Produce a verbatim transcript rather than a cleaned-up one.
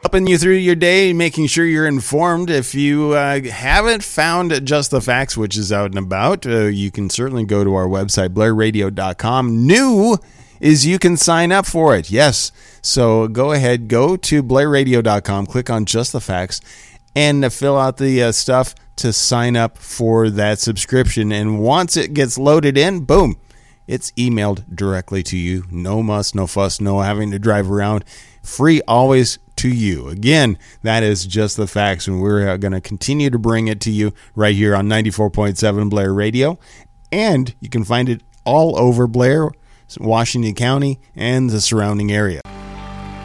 Helping you through your day, making sure you're informed. If you uh, haven't found Just the Facts, which is out and about, uh, you can certainly go to our website, blair radio dot com. New is you can sign up for it. Yes. So go ahead, go to blair radio dot com, click on Just the Facts, and uh, fill out the uh, stuff to sign up for that subscription. And once it gets loaded in, boom, it's emailed directly to you. No muss, no fuss, no having to drive around. Free always to you. Again, that is Just the Facts, and we're going to continue to bring it to you right here on ninety-four point seven Blair Radio. And you can find it all over Blair, Washington County, and the surrounding area.